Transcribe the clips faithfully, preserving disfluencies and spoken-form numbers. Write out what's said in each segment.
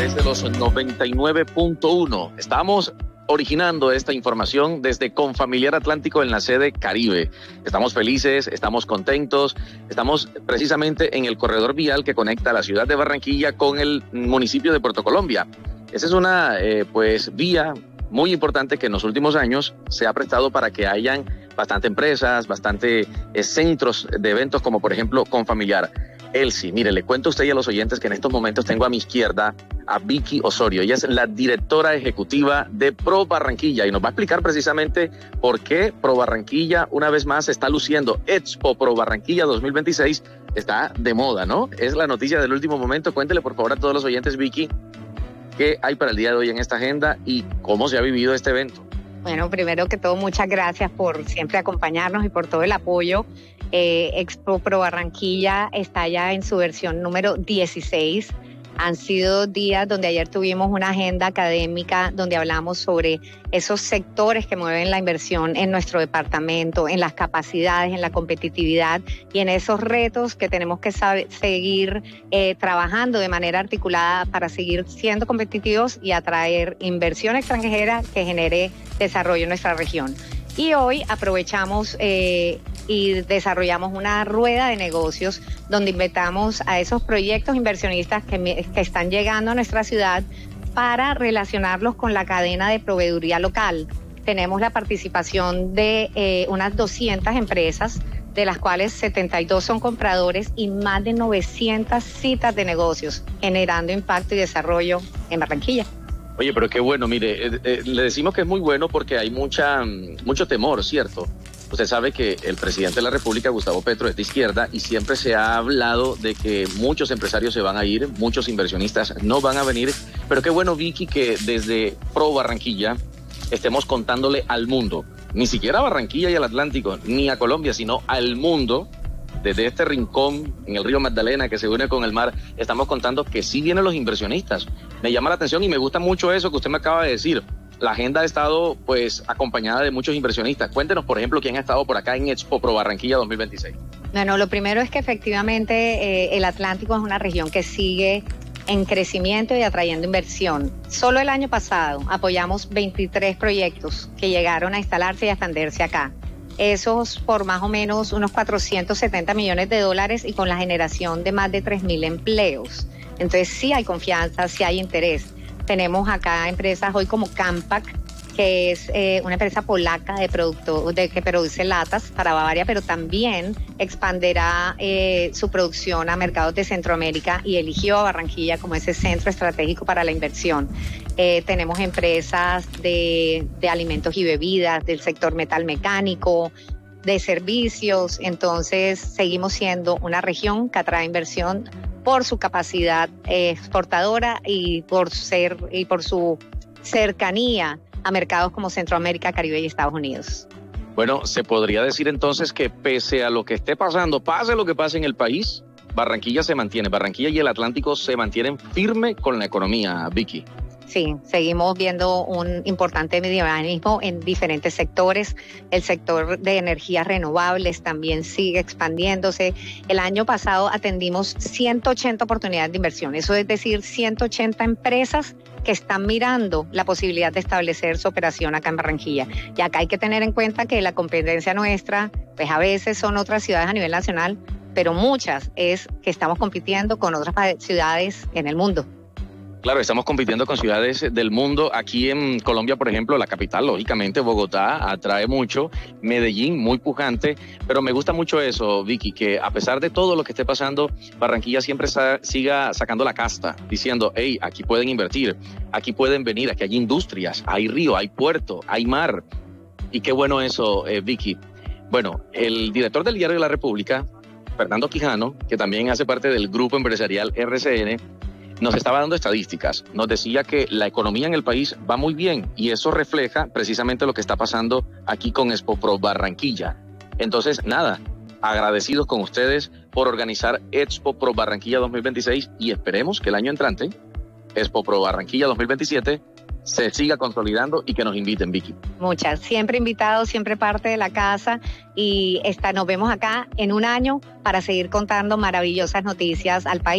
través de los noventa y nueve punto uno. Estamos originando esta información desde Confamiliar Atlántico en la sede Caribe. Estamos felices, estamos contentos, estamos precisamente en el corredor vial que conecta la ciudad de Barranquilla con el municipio de Puerto Colombia. Esa es una eh, pues vía muy importante que en los últimos años se ha prestado para que hayan bastante empresas, bastante eh, centros de eventos como por ejemplo Confamiliar. Elsie, mire, le cuento a usted y a los oyentes que en estos momentos tengo a mi izquierda a Vicky Osorio. Ella es la directora ejecutiva de Pro Barranquilla y nos va a explicar precisamente por qué Pro Barranquilla una vez más está luciendo. Expo Pro Barranquilla dos mil veintiséis está de moda, ¿no? Es la noticia del último momento. Cuéntele por favor a todos los oyentes, Vicky, qué hay para el día de hoy en esta agenda y cómo se ha vivido este evento. Bueno, primero que todo, muchas gracias por siempre acompañarnos y por todo el apoyo. Eh, Expo Pro Barranquilla está ya en su versión número dieciséis. Han sido días donde ayer tuvimos una agenda académica donde hablamos sobre esos sectores que mueven la inversión en nuestro departamento, en las capacidades, en la competitividad y en esos retos que tenemos que saber, seguir eh, trabajando de manera articulada para seguir siendo competitivos y atraer inversión extranjera que genere desarrollo en nuestra región. Y hoy aprovechamos eh, y desarrollamos una rueda de negocios donde invitamos a esos proyectos inversionistas que, que están llegando a nuestra ciudad para relacionarlos con la cadena de proveeduría local. Tenemos la participación de eh, unas doscientas empresas, de las cuales setenta y dos son compradores y más de novecientas citas de negocios, generando impacto y desarrollo en Barranquilla. Oye, pero qué bueno, mire, eh, eh, le decimos que es muy bueno porque hay mucha, mucho temor, ¿cierto? Usted sabe que el presidente de la República, Gustavo Petro, es de izquierda y siempre se ha hablado de que muchos empresarios se van a ir, muchos inversionistas no van a venir, pero qué bueno, Vicky, que desde Pro Barranquilla estemos contándole al mundo, ni siquiera a Barranquilla y al Atlántico, ni a Colombia, sino al mundo. Desde este rincón en el río Magdalena que se une con el mar, estamos contando que sí vienen los inversionistas. Me llama la atención y me gusta mucho eso que usted me acaba de decir. La agenda ha estado pues acompañada de muchos inversionistas. Cuéntenos, por ejemplo, quién ha estado por acá en Expo Pro Barranquilla dos mil veintiséis. Bueno, lo primero es que efectivamente eh, el Atlántico es una región que sigue en crecimiento y atrayendo inversión. Solo el año pasado apoyamos veintitrés proyectos que llegaron a instalarse y a expandirse acá. Esos por más o menos unos cuatrocientos setenta millones de dólares y con la generación de más de tres mil empleos. Entonces sí hay confianza, sí hay interés. Tenemos acá empresas hoy como Campac, que es eh, una empresa polaca de producto, de, que produce latas para Bavaria, pero también expanderá eh, su producción a mercados de Centroamérica y eligió a Barranquilla como ese centro estratégico para la inversión. Eh, tenemos empresas de, de alimentos y bebidas, del sector metal mecánico, de servicios. Entonces seguimos siendo una región que atrae inversión por su capacidad eh, exportadora y por ser y por su cercanía a mercados como Centroamérica, Caribe y Estados Unidos. Bueno, se podría decir entonces que pese a lo que esté pasando, pase lo que pase en el país, Barranquilla se mantiene, Barranquilla y el Atlántico se mantienen firme con la economía, Vicky. Sí, seguimos viendo un importante dinamismo en diferentes sectores. El sector de energías renovables también sigue expandiéndose. El año pasado atendimos ciento ochenta oportunidades de inversión, eso es decir, ciento ochenta empresas que están mirando la posibilidad de establecer su operación acá en Barranquilla. Y acá hay que tener en cuenta que la competencia nuestra, pues a veces son otras ciudades a nivel nacional, pero muchas es que estamos compitiendo con otras ciudades en el mundo. Claro, estamos compitiendo con ciudades del mundo. Aquí en Colombia, por ejemplo, la capital, lógicamente, Bogotá, atrae mucho. Medellín, muy pujante. Pero me gusta mucho eso, Vicky, que a pesar de todo lo que esté pasando, Barranquilla siempre sa- siga sacando la casta, diciendo, hey, aquí pueden invertir, aquí pueden venir, aquí hay industrias, hay río, hay puerto, hay mar. Y qué bueno eso, eh, Vicky. Bueno, el director del Diario de la República, Fernando Quijano, que también hace parte del grupo empresarial R C N, nos estaba dando estadísticas, nos decía que la economía en el país va muy bien y eso refleja precisamente lo que está pasando aquí con Expo Pro Barranquilla. Entonces, nada, agradecidos con ustedes por organizar Expo Pro Barranquilla dos mil veintiséis y esperemos que el año entrante, Expo Pro Barranquilla dos mil veintisiete, se siga consolidando y que nos inviten, Vicky. Muchas, siempre invitados, siempre parte de la casa y esta, nos vemos acá en un año para seguir contando maravillosas noticias al país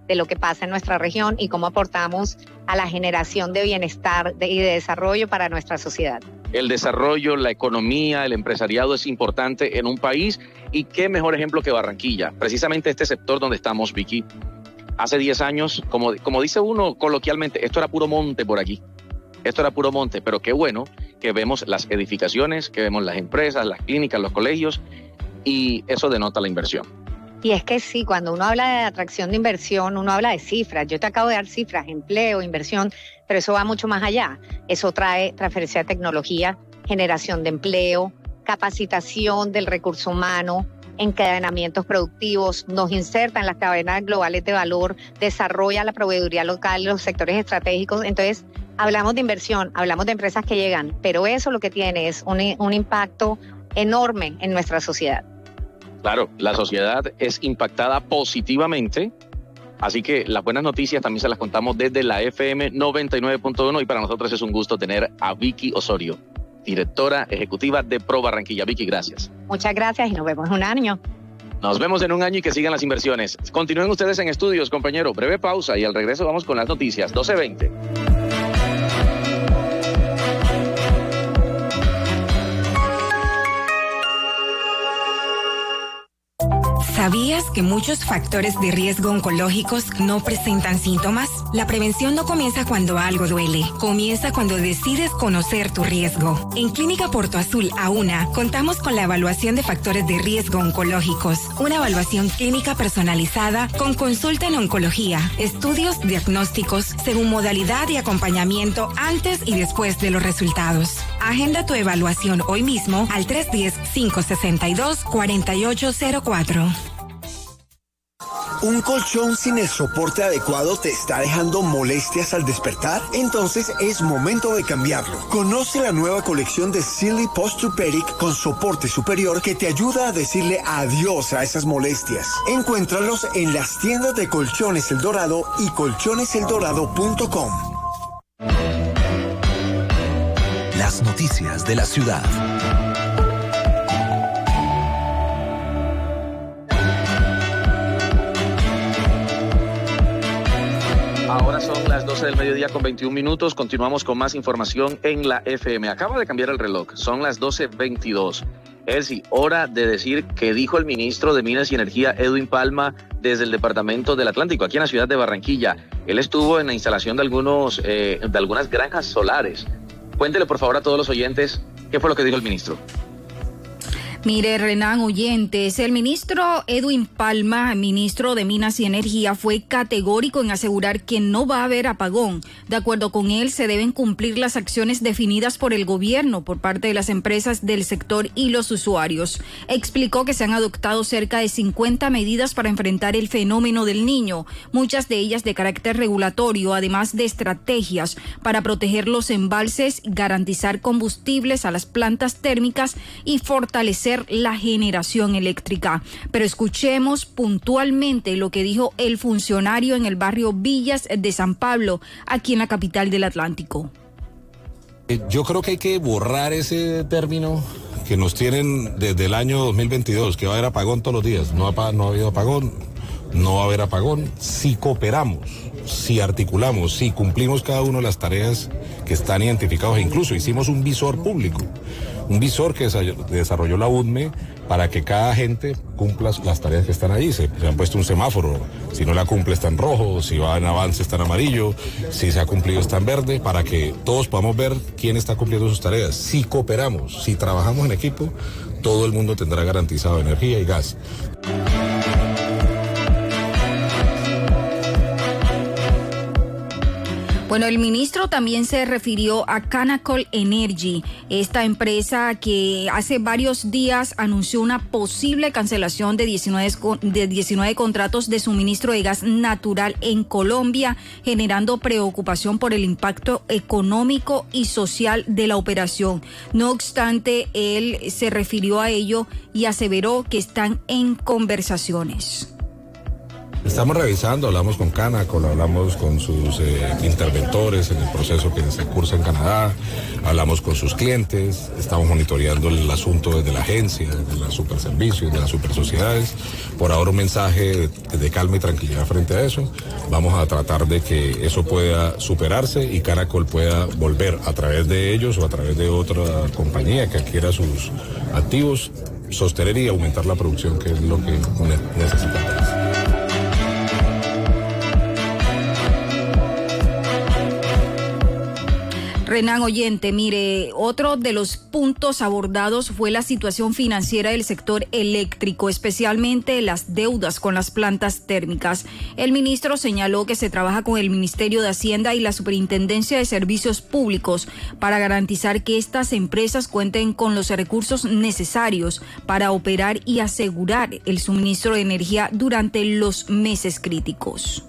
de lo que pasa en nuestra región y cómo aportamos a la generación de bienestar y de desarrollo para nuestra sociedad. El desarrollo, la economía, el empresariado es importante en un país, y qué mejor ejemplo que Barranquilla, precisamente este sector donde estamos, Vicky. Hace diez años, como, como dice uno coloquialmente, esto era puro monte por aquí, esto era puro monte, pero qué bueno que vemos las edificaciones, que vemos las empresas, las clínicas, los colegios, y eso denota la inversión. Y es que sí, cuando uno habla de atracción de inversión, uno habla de cifras. Yo te acabo de dar cifras, empleo, inversión, pero eso va mucho más allá. Eso trae transferencia de tecnología, generación de empleo, capacitación del recurso humano, encadenamientos productivos, nos inserta en las cadenas globales de valor, desarrolla la proveeduría local, los sectores estratégicos. Entonces, hablamos de inversión, hablamos de empresas que llegan, pero eso lo que tiene es un, un impacto enorme en nuestra sociedad. Claro, la sociedad es impactada positivamente, así que las buenas noticias también se las contamos desde la F M noventa y nueve punto uno, y para nosotros es un gusto tener a Vicky Osorio, directora ejecutiva de Pro Barranquilla. Vicky, gracias. Muchas gracias y nos vemos en un año. Nos vemos en un año y que sigan las inversiones. Continúen ustedes en estudios, compañero. Breve pausa y al regreso vamos con las noticias. doce veinte. ¿Sabías que muchos factores de riesgo oncológicos no presentan síntomas? La prevención no comienza cuando algo duele, comienza cuando decides conocer tu riesgo. En Clínica Porto Azul AUNA contamos con la evaluación de factores de riesgo oncológicos, una evaluación clínica personalizada con consulta en oncología, estudios diagnósticos según modalidad y acompañamiento antes y después de los resultados. Agenda tu evaluación hoy mismo al tres uno cero, cinco seis dos, cuatro ocho cero cuatro. ¿Un colchón sin el soporte adecuado te está dejando molestias al despertar? Entonces es momento de cambiarlo. Conoce la nueva colección de Sealy Posturepedic con soporte superior que te ayuda a decirle adiós a esas molestias. Encuéntralos en las tiendas de Colchones El Dorado y colchones el dorado punto com. Las noticias de la ciudad. Ahora son las doce del mediodía con veintiún minutos. Continuamos con más información en la F M. Acaba de cambiar el reloj. Son las doce veintidós. Elsie, hora de decir qué dijo el ministro de Minas y Energía, Edwin Palma, desde el Departamento del Atlántico, aquí en la ciudad de Barranquilla. Él estuvo en la instalación de, algunos, eh, de algunas granjas solares. Cuéntele, por favor, a todos los oyentes qué fue lo que dijo el ministro. Mire, Renan, oyentes, el ministro Edwin Palma, ministro de Minas y Energía, fue categórico en asegurar que no va a haber apagón. De acuerdo con él, se deben cumplir las acciones definidas por el gobierno, por parte de las empresas del sector y los usuarios. Explicó que se han adoptado cerca de cincuenta medidas para enfrentar el fenómeno del Niño, muchas de ellas de carácter regulatorio, además de estrategias para proteger los embalses, garantizar combustibles a las plantas térmicas y fortalecer la generación eléctrica. Pero escuchemos puntualmente lo que dijo el funcionario en el barrio Villas de San Pablo, aquí en la capital del Atlántico. Yo creo que hay que borrar ese término que nos tienen desde el año dos mil veintidós, que va a haber apagón todos los días. No ha, no ha habido apagón, no va a haber apagón. Si cooperamos, si articulamos, si cumplimos cada una de las tareas que están identificadas, e incluso hicimos un visor público, un visor que desarrolló la U D M E para que cada agente cumpla las tareas que están ahí. Se, se han puesto un semáforo, si no la cumple está en rojo, si va en avance está en amarillo, si se ha cumplido está en verde, para que todos podamos ver quién está cumpliendo sus tareas. Si cooperamos, si trabajamos en equipo, todo el mundo tendrá garantizado energía y gas. Bueno, el ministro también se refirió a Canacol Energy, esta empresa que hace varios días anunció una posible cancelación de diecinueve, de diecinueve contratos de suministro de gas natural en Colombia, generando preocupación por el impacto económico y social de la operación. No obstante, él se refirió a ello y aseveró que están en conversaciones. Estamos revisando, hablamos con Canacol, hablamos con sus eh, interventores en el proceso que se cursa en Canadá, hablamos con sus clientes, estamos monitoreando el asunto desde la agencia, desde los superservicios, de las supersociedades. Por ahora un mensaje de, de calma y tranquilidad frente a eso. Vamos a tratar de que eso pueda superarse y Canacol pueda volver a través de ellos o a través de otra compañía que adquiera sus activos, sostener y aumentar la producción, que es lo que necesitamos. Renan, oyente, mire, otro de los puntos abordados fue la situación financiera del sector eléctrico, especialmente las deudas con las plantas térmicas. El ministro señaló que se trabaja con el Ministerio de Hacienda y la Superintendencia de Servicios Públicos para garantizar que estas empresas cuenten con los recursos necesarios para operar y asegurar el suministro de energía durante los meses críticos.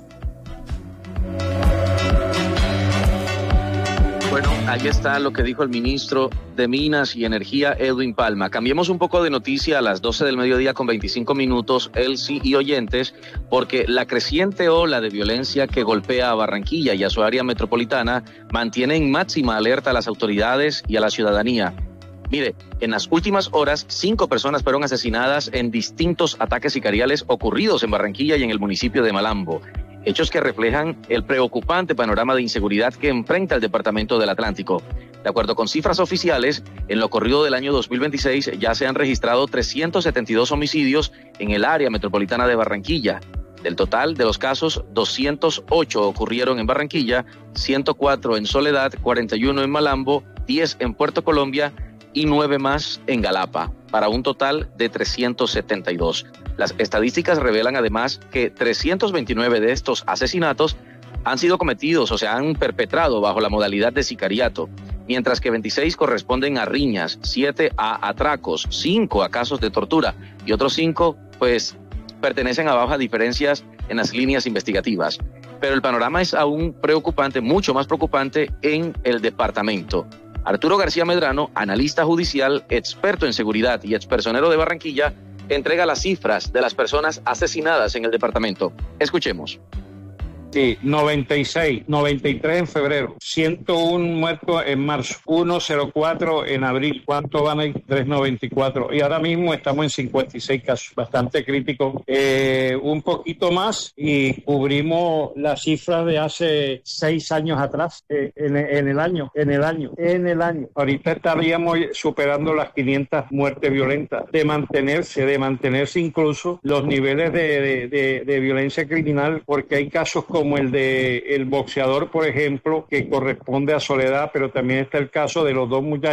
Bueno, ahí está lo que dijo el ministro de Minas y Energía, Edwin Palma. Cambiemos un poco de noticia a las doce del mediodía con veinticinco minutos, Elsie y oyentes, porque la creciente ola de violencia que golpea a Barranquilla y a su área metropolitana mantiene en máxima alerta a las autoridades y a la ciudadanía. Mire, en las últimas horas, cinco personas fueron asesinadas en distintos ataques sicariales ocurridos en Barranquilla y en el municipio de Malambo. Hechos que reflejan el preocupante panorama de inseguridad que enfrenta el Departamento del Atlántico. De acuerdo con cifras oficiales, en lo corrido del año dos mil veintiséis ya se han registrado trescientos setenta y dos homicidios en el área metropolitana de Barranquilla. Del total de los casos, doscientos ocho ocurrieron en Barranquilla, ciento cuatro en Soledad, cuarenta y uno en Malambo, diez en Puerto Colombia y nueve más en Galapa, para un total de trescientos setenta y dos. Las estadísticas revelan además que trescientos veintinueve de estos asesinatos han sido cometidos o se han perpetrado bajo la modalidad de sicariato, mientras que veintiséis corresponden a riñas, siete a atracos, cinco a casos de tortura y otros cinco, pues, pertenecen a bajas diferencias en las líneas investigativas. Pero el panorama es aún preocupante, mucho más preocupante en el departamento. Arturo García Medrano, analista judicial, experto en seguridad y expersonero de Barranquilla, entrega las cifras de las personas asesinadas en el departamento. Escuchemos. Sí, noventa y seis, noventa y tres en febrero, ciento uno muertos en marzo, ciento cuatro en abril. ¿Cuánto van a ir? trescientos noventa y cuatro. Y ahora mismo estamos en cincuenta y seis casos, bastante crítico. Eh, un poquito más y cubrimos las cifras de hace seis años atrás, eh, en, en el año, en el año, en el año. Ahorita estaríamos superando las quinientas muertes violentas. De mantenerse, de mantenerse incluso los niveles de, de, de, de violencia criminal, porque hay casos como como el de el boxeador, por ejemplo, que corresponde a Soledad, pero también está el caso de los dos muchachos